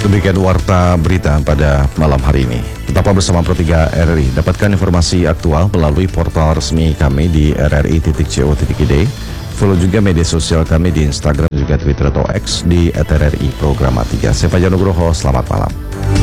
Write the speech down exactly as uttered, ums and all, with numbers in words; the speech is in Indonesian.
Demikian warta berita pada malam hari ini. Tetaplah bersama Pro tiga R R I. Dapatkan informasi aktual melalui portal resmi kami di r r i titik co titik i d. Follow juga media sosial kami di Instagram juga Twitter atau X di at r r i programa tiga. Saya Fajar Nugroho, selamat malam.